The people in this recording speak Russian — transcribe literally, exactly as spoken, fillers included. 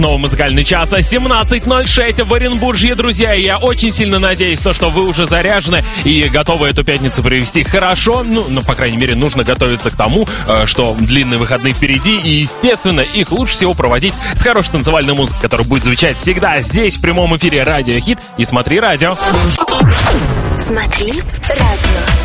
Новый музыкальный час семнадцать ноль шесть в Оренбуржье, друзья. И я очень сильно надеюсь, то, что вы уже заряжены и готовы эту пятницу провести хорошо. Ну, ну, по крайней мере, нужно готовиться к тому, что длинные выходные впереди. И, естественно, их лучше всего проводить с хорошей танцевальной музыкой, которая будет звучать всегда здесь, в прямом эфире Радио Хит. И смотри радио. Смотри радио.